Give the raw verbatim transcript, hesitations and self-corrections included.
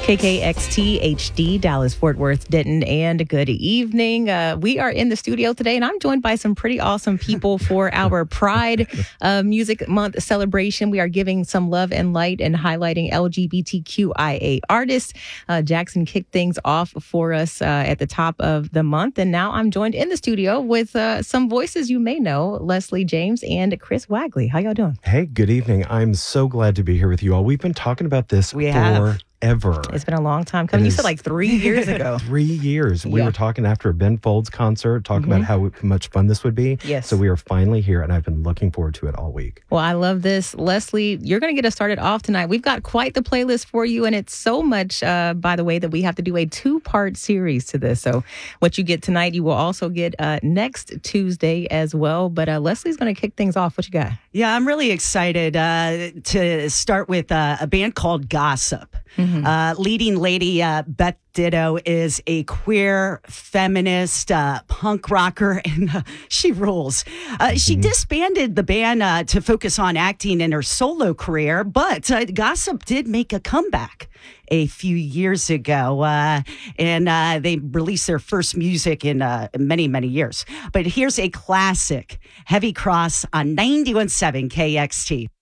K K X T H D, Dallas, Fort Worth, Denton, and good evening. Uh, we are in the studio today, and I'm joined by some pretty awesome people for our Pride uh, Music Month celebration. We are giving some love and light and highlighting L G B T Q I A artists. Uh, Jackson kicked things off for us uh, at the top of the month, and now I'm joined in the studio with uh, some voices you may know, Leslie James and Chris Wagley. How y'all doing? Hey, good evening. I'm so glad to be here with you all. We've been talking about this We for... have. Ever. It's been a long time coming. You said like three years ago. Three years. We Yeah. were talking after a Ben Folds concert, talking about how much fun this would be. Yes. So we are finally here, and I've been looking forward to it all week. Well, I love this. Leslie, you're going to get us started off tonight. We've got quite the playlist for you, and it's so much, uh, by the way, that we have to do a two-part series to this. So what you get tonight, you will also get uh, next Tuesday as well. But uh, Leslie's going to kick things off. What you got? Yeah, I'm really excited uh, to start with uh, a band called Gossip. Mm-hmm. Uh, leading lady uh, Beth Ditto is a queer feminist uh, punk rocker, and uh, she rules. Uh, she mm-hmm. disbanded the band uh, to focus on acting in her solo career, but uh, Gossip did make a comeback a few years ago, uh, and uh, they released their first music in uh, many, many years. But here's a classic, Heavy Cross on ninety-one point seven K X T.